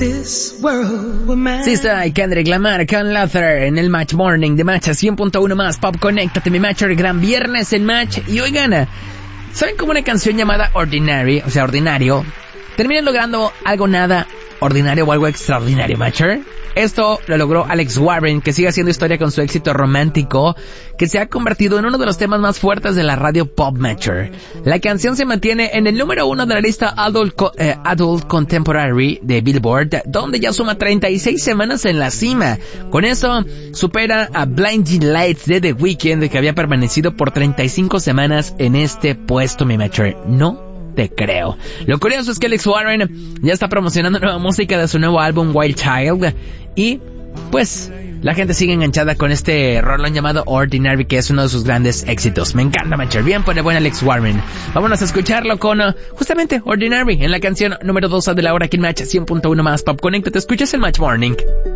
Sista y Kendrick Lamar con Luther en el Match Morning de Match a 100.1 más Pop. Conéctate, mi Matcher, gran viernes en Match. Y oigan, ¿saben cómo una canción llamada Ordinary, o sea, ordinario, termina logrando algo nada ordinario o algo extraordinario, Matcher? Esto lo logró Alex Warren, que sigue haciendo historia con su éxito romántico, que se ha convertido en uno de los temas más fuertes de la radio pop, Matcher. La canción se mantiene en el número 1 de la lista Adult Contemporary de Billboard, donde ya suma 36 semanas en la cima. Con eso supera a Blinding Lights de The Weeknd, que había permanecido por 35 semanas en este puesto, mi Matcher. No te creo. Lo curioso es que Alex Warren ya está promocionando nueva música de su nuevo álbum Wild Child, y pues la gente sigue enganchada con este rolón llamado Ordinary, que es uno de sus grandes éxitos. Me encanta, Matcher. Bien por el buen Alex Warren. Vámonos a escucharlo con justamente Ordinary en la canción número 2 de la hora aquí en Match 100.1 más Pop. Conéctate, escuchas el Match Morning.